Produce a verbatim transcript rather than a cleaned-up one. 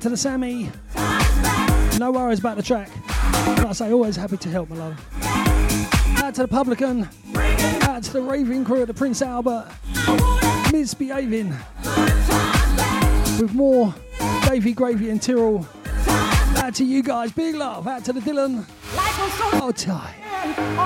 to the Sammy. No worries about the track. Like I say, always happy to help, my love. Out to the Publican. Out to the raving crew at the Prince Albert. Misbehaving. With more Davey, Gravy and Tyrrell. Out to you guys. Big love. Out to the Dylan. Oh, tie.